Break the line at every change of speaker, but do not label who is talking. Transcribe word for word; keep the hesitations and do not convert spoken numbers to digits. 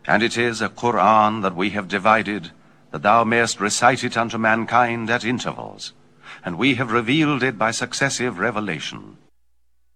And it is a Qur'an that we have divided, that thou mayest recite it unto mankind at intervals. And we have revealed it by successive revelation.